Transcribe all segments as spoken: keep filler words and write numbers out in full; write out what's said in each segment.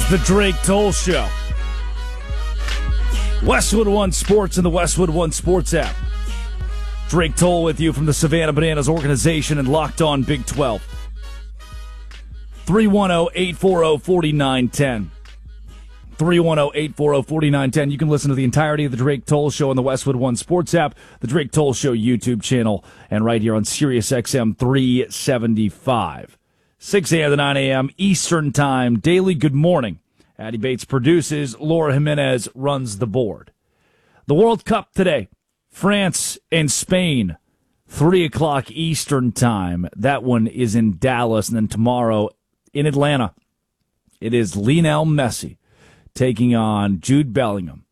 is the Drake Toll Show. Westwood One Sports and the Westwood One Sports app. Drake Toll with you from the Savannah Bananas organization and Locked On Big twelve. three one zero, eight four zero, four nine one zero. three one zero, eight four zero, four nine one zero. You can listen to the entirety of the Drake Toll Show on the Westwood One Sports app, the Drake Toll Show YouTube channel, and right here on Sirius X M three seventy-five. six a.m. to nine a.m. Eastern Time, daily good morning. Addie Bates produces, Laura Jimenez runs the board. The World Cup today, France and Spain, three o'clock Eastern Time. That one is in Dallas, and then tomorrow in Atlanta, it is Lionel Messi taking on Jude Bellingham.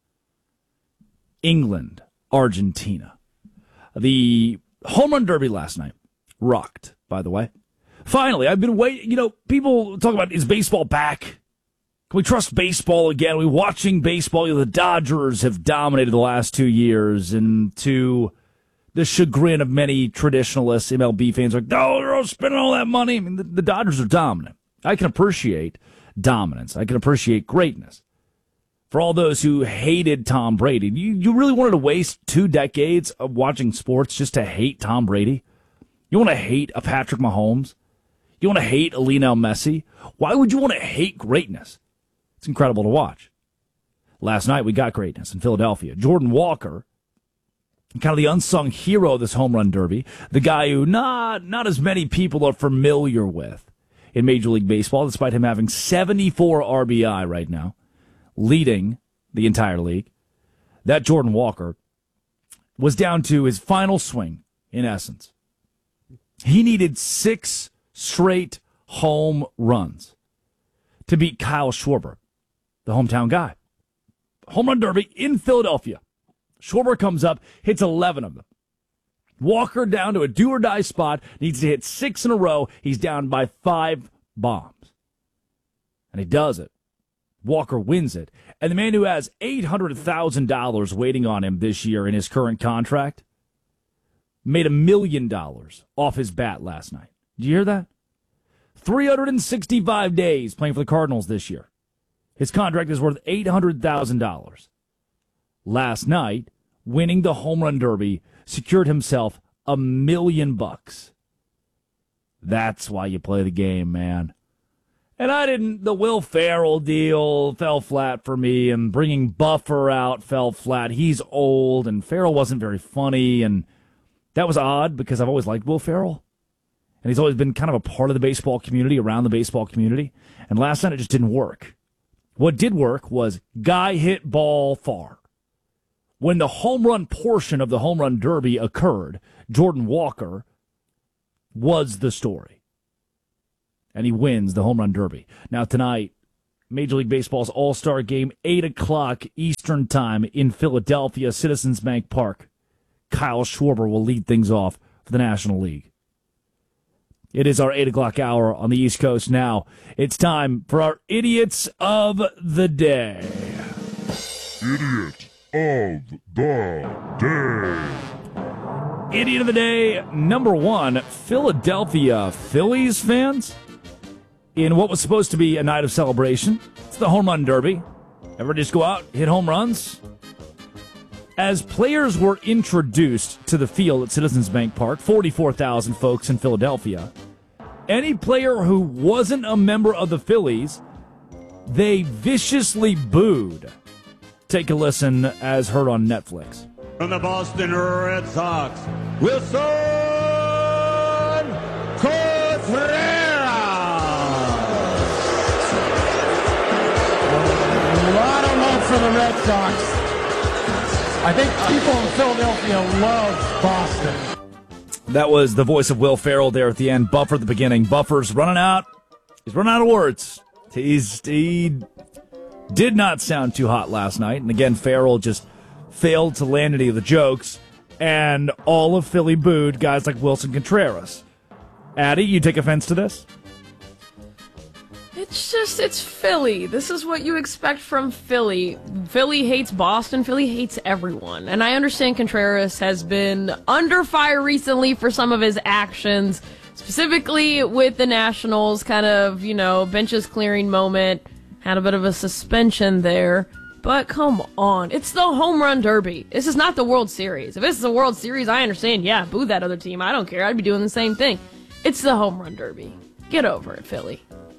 England, Argentina. The home run derby last night rocked, by the way. Finally, I've been waiting. You know, people talk about, is baseball back? Can we trust baseball again? Are we watching baseball? You know, the Dodgers have dominated the last two years, and to the chagrin of many traditionalists, M L B fans are like, oh, they're all spending all that money. I mean, the, the Dodgers are dominant. I can appreciate dominance. I can appreciate greatness. For all those who hated Tom Brady, you, you really wanted to waste two decades of watching sports just to hate Tom Brady? You want to hate a Patrick Mahomes? You want to hate a Lionel Messi? Why would you want to hate greatness? It's incredible to watch. Last night we got greatness in Philadelphia. Jordan Walker, kind of the unsung hero of this home run derby, the guy who not, not as many people are familiar with in Major League Baseball, despite him having seventy-four R B I right now, leading the entire league. That Jordan Walker was down to his final swing, in essence. He needed six straight home runs to beat Kyle Schwarber, the hometown guy. Home run derby in Philadelphia. Schwarber comes up, hits eleven of them. Walker down to a do-or-die spot, needs to hit six in a row. He's down by five bombs. And he does it. Walker wins it. And the man who has eight hundred thousand dollars waiting on him this year in his current contract made a million dollars off his bat last night. Did you hear that? three hundred sixty-five days playing for the Cardinals this year. His contract is worth eight hundred thousand dollars. Last night, winning the home run derby, secured himself a million bucks. That's why you play the game, man. And I didn't, the Will Ferrell deal fell flat for me, and bringing Buffer out fell flat. He's old, and Ferrell wasn't very funny, and that was odd because I've always liked Will Ferrell. And he's always been kind of a part of the baseball community, around the baseball community. And last night it just didn't work. What did work was guy hit ball far. When the home run portion of the home run derby occurred, Jordan Walker was the story. And he wins the home run derby. Now tonight, Major League Baseball's All-Star Game, eight o'clock Eastern Time in Philadelphia, Citizens Bank Park. Kyle Schwarber will lead things off for the National League. It is our eight o'clock hour on the East Coast now. It's time for our Idiots of the Day. Idiot of the Day. Idiot of the Day, number one, Philadelphia Phillies fans. In what was supposed to be a night of celebration, it's the home run derby. Everybody just go out, hit home runs. As players were introduced to the field at Citizens Bank Park, forty-four thousand folks in Philadelphia, any player who wasn't a member of the Phillies, they viciously booed. Take a listen as heard on Netflix. From the Boston Red Sox, Wilson Contreras. A lot of love for the Red Sox. I think people in Philadelphia love Boston. That was the voice of Will Ferrell there at the end. Buffer at the beginning. Buffer's running out. He's running out of words. He's, he did not sound too hot last night. And again, Ferrell just failed to land any of the jokes. And all of Philly booed guys like Wilson Contreras. Addie, you take offense to this? It's just, it's Philly. This is what you expect from Philly. Philly hates Boston. Philly hates everyone. And I understand Contreras has been under fire recently for some of his actions, specifically with the Nationals, kind of, you know, benches clearing moment. had a bit of a suspension there. But come on, it's the home run derby. This is not the World Series. If this is the World Series, I understand, yeah, boo that other team. I don't care. I'd be doing the same thing. It's the home run derby. Get over it, Philly.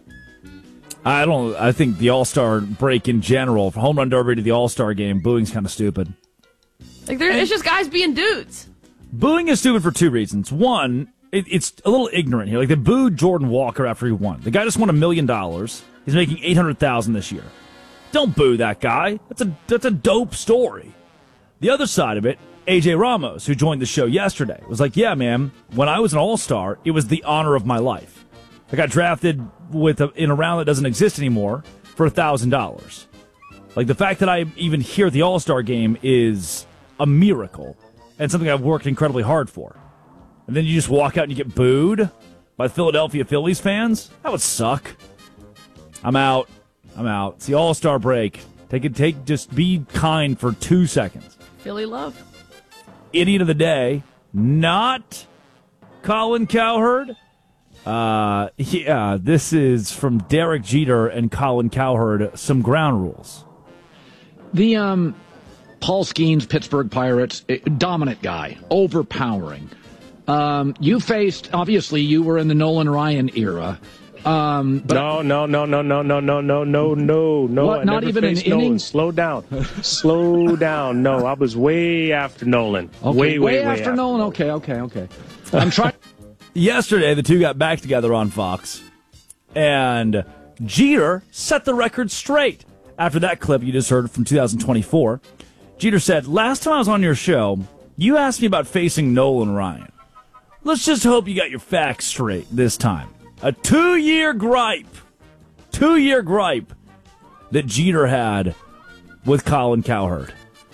I don't. I think the All-Star break in general, from home run derby to the All-Star game, booing's kind of stupid. Like, there, it's just guys being dudes. Booing is stupid for two reasons. One, it, it's a little ignorant here. Like, they booed Jordan Walker after he won. The guy just won a million dollars. He's making eight hundred thousand dollars this year. Don't boo that guy. That's a that's a dope story. The other side of it, A J Ramos, who joined the show yesterday, was like, yeah, man, when I was an All-Star, it was the honor of my life. I got drafted with a, in a round that doesn't exist anymore for one thousand dollars. Like, the fact that I even hear the All-Star game is a miracle and something I've worked incredibly hard for. And then you just walk out and you get booed by Philadelphia Phillies fans? That would suck. I'm out. I'm out. It's the All-Star break. Take it. Take. Just be kind for two seconds. Philly love. Idiot of the day, not Colin Cowherd. Uh, yeah, this is from Derek Jeter and Colin Cowherd. Some ground rules. The um, Paul Skeens, Pittsburgh Pirates, eh, dominant guy, overpowering. Um, you faced, obviously, you were in the Nolan Ryan era. Um, but no, no, no, no, no, no, no, no, no, no, no. What, I not never even an faced Nolan. inning? Slow down. Slow down. No, I was way after Nolan. Okay, way, way, way, way after, after Nolan. Okay, okay, okay. I'm trying. Yesterday, the two got back together on Fox, and Jeter set the record straight. After that clip you just heard from two thousand twenty-four, Jeter said, last time I was on your show, you asked me about facing Nolan Ryan. Let's just hope you got your facts straight this time. A two-year gripe, two-year gripe that Jeter had with Colin Cowherd.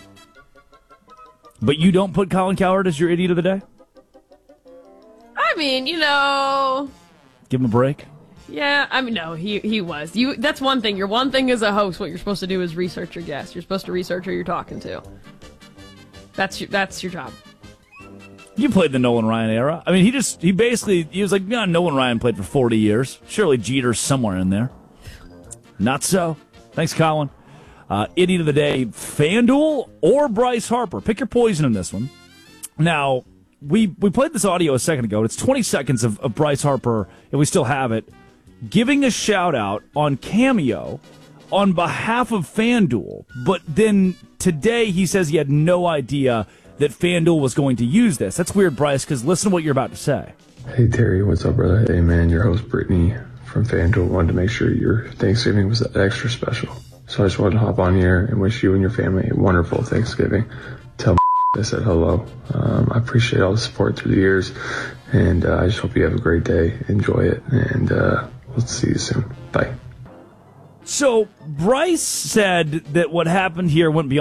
But you don't put Colin Cowherd as your idiot of the day? I mean, you know... Give him a break? Yeah, I mean, no, he he was. You. That's one thing. Your one thing as a host, what you're supposed to do is research your guest. You're supposed to research who you're talking to. That's your, that's your job. You played the Nolan Ryan era. I mean, he just, he basically, he was like, yeah, Nolan Ryan played for forty years. Surely Jeter's somewhere in there. Not so. Thanks, Colin. Uh, idiot of the day, FanDuel or Bryce Harper. Pick your poison in this one. Now, we we played this audio a second ago. It's twenty seconds of, of Bryce Harper, and we still have it, giving a shout-out on Cameo on behalf of FanDuel. But then today he says he had no idea that FanDuel was going to use this. That's weird, Bryce, because listen to what you're about to say. Hey, Terry, what's up, brother? Hey, man, your host, Brittany from FanDuel, wanted to make sure your Thanksgiving was extra special. So I just wanted to hop on here and wish you and your family a wonderful Thanksgiving. Tell I said hello. Um, I appreciate all the support through the years, and uh, I just hope you have a great day. Enjoy it, and uh, we'll see you soon. Bye. So Bryce said that what happened here went beyond